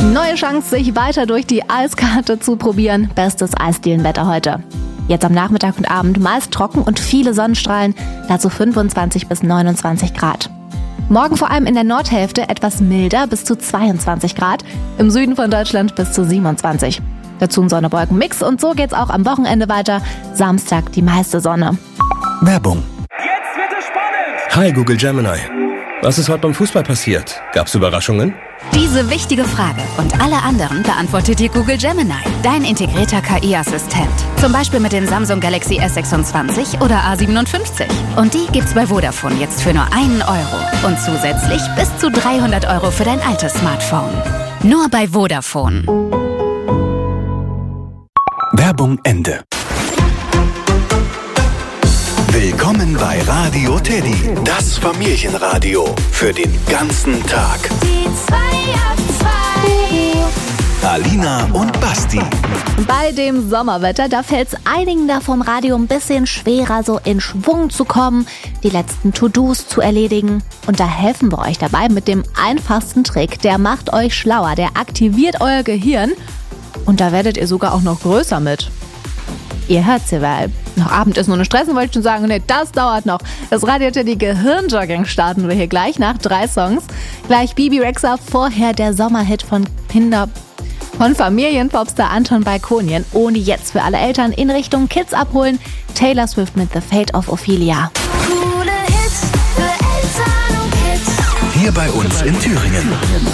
Neue Chance, sich weiter durch die Eiskarte zu probieren. Bestes Eisdielenwetter heute. Jetzt am Nachmittag und Abend meist trocken und viele Sonnenstrahlen, dazu 25 bis 29 Grad. Morgen vor allem in der Nordhälfte etwas milder, bis zu 22 Grad. Im Süden von Deutschland bis zu 27. Dazu ein Sonne-Wolken-Mix und so geht's auch am Wochenende weiter. Samstag die meiste Sonne. Werbung. Jetzt wird es spannend! Hi Google Gemini. Was ist heute beim Fußball passiert? Gab's Überraschungen? Diese wichtige Frage und alle anderen beantwortet dir Google Gemini, dein integrierter KI-Assistent. Zum Beispiel mit den Samsung Galaxy S26 oder A57. Und die gibt's bei Vodafone jetzt für nur 1 Euro. Und zusätzlich bis zu 300 Euro für dein altes Smartphone. Nur bei Vodafone. Werbung Ende. Willkommen bei Radio Teddy, das Familienradio für den ganzen Tag. Die 2 ab 2. Alina und Basti. Bei dem Sommerwetter, da fällt es einigen da vom Radio ein bisschen schwerer, so in Schwung zu kommen, die letzten To-Dos zu erledigen. Und da helfen wir euch dabei mit dem einfachsten Trick. Der macht euch schlauer, der aktiviert euer Gehirn. Und da werdet ihr sogar auch noch größer mit. Ihr hört's ja, weil noch Abendessen ohne Stressen wollte ich schon sagen, nee, das dauert noch. Das Radio Teddy Gehirnjogging starten wir hier gleich nach 3 Songs. Gleich Bibi Rexha, vorher der Sommerhit von Familienpopstar Anton Balkonien. Ohne jetzt für alle Eltern in Richtung Kids abholen. Taylor Swift mit The Fate of Ophelia. Coole Hits für Eltern und Kids. Hier bei uns in Thüringen.